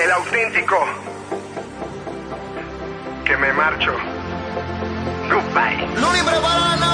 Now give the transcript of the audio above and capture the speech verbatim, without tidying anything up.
el auténtico, que me marcho. Goodbye. Luli, prepara la